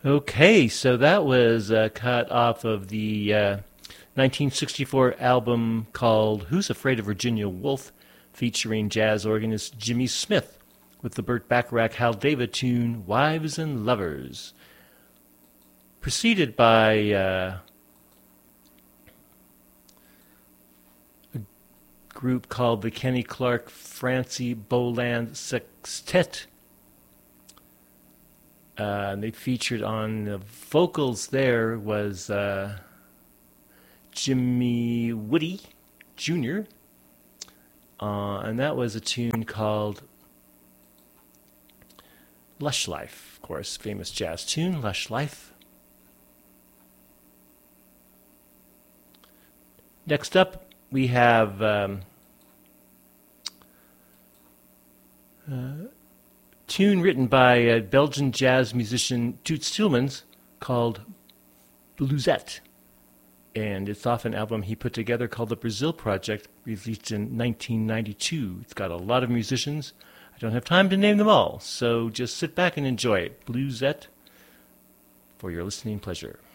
Okay, so that was cut off of the 1964 album called Who's Afraid of Virginia Woolf, featuring jazz organist Jimmy Smith with the Burt Bacharach Hal David tune Wives and Lovers. Preceded by a group called the Kenny Clark Francie Boland Sextet. They featured on the vocals there was Jimmy Woody Jr. And that was a tune called Lush Life, of course, famous jazz tune, Lush Life. Next up, we have tune written by Belgian jazz musician Toots Thielemans called Bluesette. And it's off an album he put together called The Brazil Project, released in 1992. It's got a lot of musicians. I don't have time to name them all, so just sit back and enjoy it. Bluesette for your listening pleasure.